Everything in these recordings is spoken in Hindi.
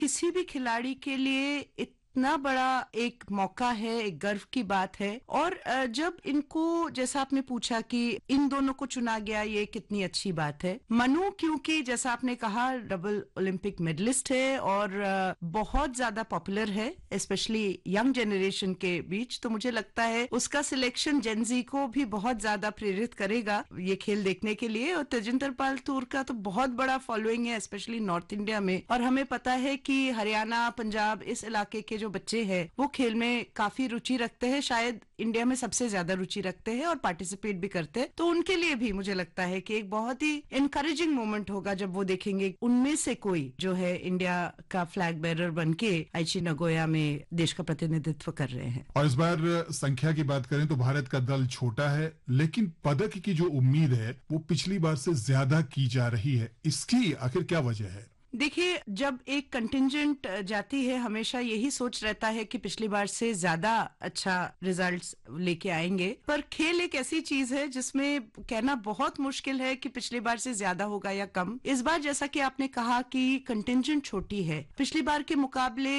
किसी भी खिलाड़ी के लिए इतना बड़ा एक मौका है, एक गर्व की बात है। और जब इनको, जैसा आपने पूछा कि इन दोनों को चुना गया, ये कितनी अच्छी बात है। मनु क्योंकि जैसा आपने कहा डबल ओलंपिक मेडलिस्ट है और बहुत ज्यादा पॉपुलर है स्पेशली यंग जनरेशन के बीच, तो मुझे लगता है उसका सिलेक्शन जेनजी को भी बहुत ज्यादा प्रेरित करेगा ये खेल देखने के लिए। और तेजिंदर पाल तूर का तो बहुत बड़ा फॉलोइंग है स्पेशली नॉर्थ इंडिया में, और हमें पता है कि हरियाणा, पंजाब, इस इलाके के जो बच्चे हैं वो खेल में काफी रुचि रखते हैं, शायद इंडिया में सबसे ज्यादा रुचि रखते हैं और पार्टिसिपेट भी करते हैं। तो उनके लिए भी मुझे लगता है कि एक बहुत ही इनकरेजिंग मोमेंट होगा जब वो देखेंगे उनमें से कोई जो है इंडिया का फ्लैग बेरर बन के आइची नगोया में देश का प्रतिनिधित्व कर रहे हैं। और इस बार संख्या की बात करें तो भारत का दल छोटा है, लेकिन पदक की जो उम्मीद है वो पिछली बार से ज्यादा की जा रही है। इसकी आखिर क्या वजह है? देखिए, जब एक कंटिंजेंट जाती है हमेशा यही सोच रहता है कि पिछली बार से ज्यादा अच्छा रिजल्ट्स लेके आएंगे, पर खेल एक ऐसी चीज है जिसमें कहना बहुत मुश्किल है कि पिछली बार से ज्यादा होगा या कम। इस बार जैसा कि आपने कहा कि कंटिंजेंट छोटी है, पिछली बार के मुकाबले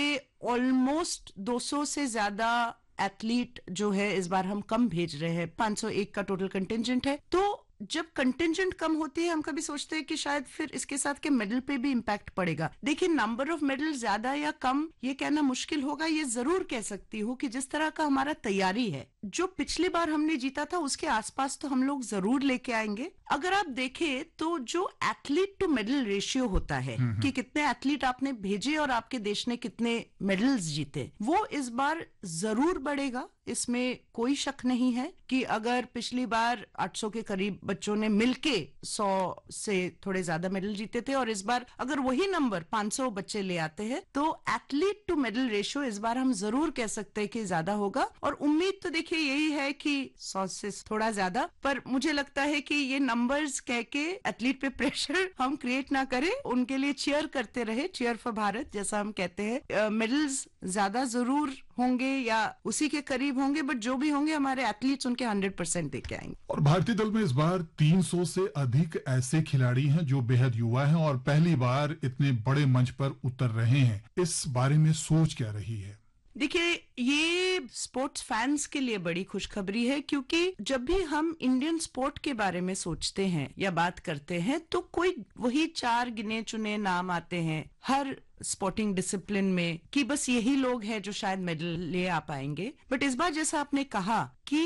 ऑलमोस्ट 200 से ज्यादा एथलीट जो है इस बार हम कम भेज रहे हैं। 501 का टोटल कंटिंजेंट है। तो जब कंटिंजेंट कम होती है हम कभी सोचते हैं कि शायद फिर इसके साथ के मेडल पे भी इम्पैक्ट पड़ेगा। देखिए, नंबर ऑफ मेडल ज्यादा या कम ये कहना मुश्किल होगा। ये जरूर कह सकती हूँ कि जिस तरह का हमारा तैयारी है, जो पिछली बार हमने जीता था उसके आसपास तो हम लोग जरूर लेके आएंगे। अगर आप देखें तो जो एथलीट टू मेडल रेशियो होता है कि कितने एथलीट आपने भेजे और आपके देश ने कितने मेडल्स जीते, वो इस बार जरूर बढ़ेगा। इसमें कोई शक नहीं है कि अगर पिछली बार 800 के करीब बच्चों ने मिलके 100 से थोड़े ज्यादा मेडल जीते थे और इस बार अगर वही नंबर 500 बच्चे ले आते हैं तो एथलीट टू मेडल रेशियो इस बार हम जरूर कह सकते हैं कि ज्यादा होगा। और उम्मीद तो देखिए यही है कि 100 से थोड़ा ज्यादा, पर मुझे लगता है कि ये नंबर्स कह के एथलीट पे प्रेशर हम क्रिएट ना करें, उनके लिए चीयर करते रहे, चीयर फॉर भारत जैसा हम कहते हैं। मेडल्स ज्यादा जरूर होंगे या उसी के करीब होंगे, बट जो भी होंगे हमारे एथलीट्स उनके 100% देके आएंगे। और भारतीय दल में इस बार 300 से अधिक ऐसे खिलाड़ी हैं जो बेहद युवा हैं और पहली बार इतने बड़े मंच पर उतर रहे हैं। इस बारे में सोच क्या रही है? देखिए, ये स्पोर्ट्स फैंस के लिए बड़ी खुशखबरी है, क्योंकि जब भी हम इंडियन स्पोर्ट के बारे में सोचते हैं या बात करते हैं तो कोई वही 4 गिने चुने नाम आते हैं हर स्पोर्टिंग डिसिप्लिन में कि बस यही लोग हैं जो शायद मेडल ले आ पाएंगे। बट इस बार जैसा आपने कहा कि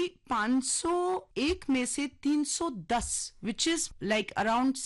501 में से 310 which is like around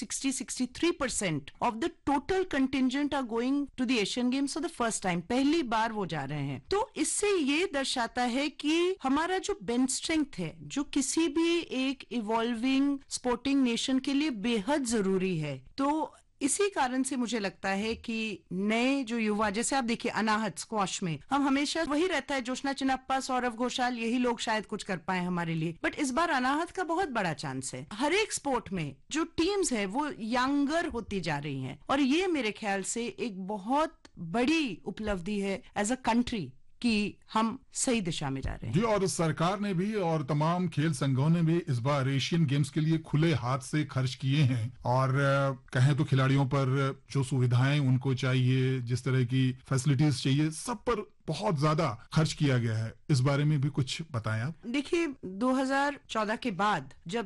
60-63% of the total contingent are going to the Asian games for the first time. पहली बार वो जा रहे हैं। तो इससे ये दर्शाता है कि हमारा जो बेंच स्ट्रेंथ है, जो किसी भी एक इवॉल्विंग स्पोर्टिंग नेशन के लिए बेहद जरूरी है। तो इसी कारण से मुझे लगता है कि नए जो युवा, जैसे आप देखिए अनाहत स्क्वॉश में हम हमेशा वही रहता है, जोशना चिनप्पा, सौरव घोषाल, यही लोग शायद कुछ कर पाए हमारे लिए, बट इस बार अनाहत का बहुत बड़ा चांस है। हर एक स्पोर्ट में जो टीम्स है वो यंगर होती जा रही हैं और ये मेरे ख्याल से एक बहुत बड़ी उपलब्धि है एज अ कंट्री कि हम सही दिशा में जा रहे हैं। जी, और सरकार ने भी और तमाम खेल संघों ने भी इस बार एशियन गेम्स के लिए खुले हाथ से खर्च किए हैं और कहें तो खिलाड़ियों पर जो सुविधाएं उनको चाहिए, जिस तरह की फैसिलिटीज चाहिए, सब पर बहुत ज्यादा खर्च किया गया है। इस बारे में भी कुछ बताएं आप। देखिए, 2014 के बाद जब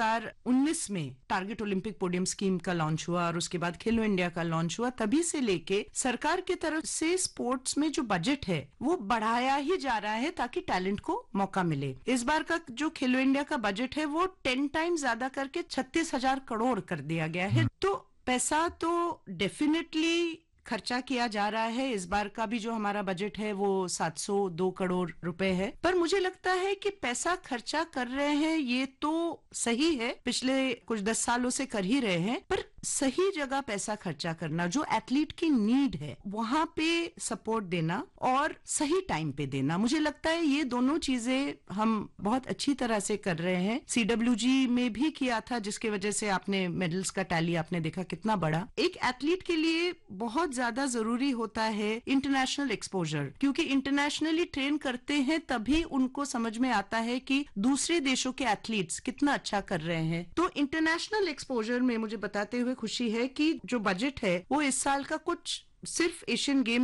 2019 में टारगेट ओलंपिक पोडियम स्कीम का लॉन्च हुआ और उसके बाद खेलो इंडिया का लॉन्च हुआ, तभी से लेके सरकार की तरफ से स्पोर्ट्स में जो बजट है वो बढ़ाया ही जा रहा है ताकि टैलेंट को मौका मिले। इस बार का जो खेलो इंडिया का बजट है वो 10 टाइम्स ज्यादा करके 36,000 करोड़ कर दिया गया है। तो पैसा तो डेफिनेटली खर्चा किया जा रहा है। इस बार का भी जो हमारा बजट है वो 702 करोड़ रुपए है, पर मुझे लगता है कि पैसा खर्चा कर रहे हैं ये तो सही है, पिछले कुछ 10 सालों से कर ही रहे हैं, पर सही जगह पैसा खर्चा करना, जो एथलीट की नीड है वहां पे सपोर्ट देना और सही टाइम पे देना, मुझे लगता है ये दोनों चीजें हम बहुत अच्छी तरह से कर रहे हैं। CWG में भी किया था, जिसकी वजह से आपने मेडल्स का टैली आपने देखा कितना बड़ा। एक एथलीट के लिए बहुत ज्यादा जरूरी होता है इंटरनेशनल एक्सपोजर, क्योंकि इंटरनेशनली ट्रेन करते हैं तभी उनको समझ में आता है कि दूसरे देशों के एथलीट्स कितना अच्छा कर रहे हैं। तो इंटरनेशनल एक्सपोजर में मुझे बताते हुए खुशी है कि जो बजट है वो इस साल का कुछ सिर्फ एशियन गेम